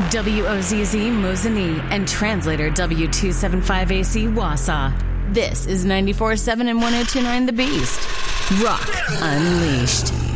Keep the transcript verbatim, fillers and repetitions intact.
W O Z Z Mosinee, and translator W two seventy-five A C Wausau. This is ninety-four point seven and one oh two point nine The Beast. Rock Unleashed.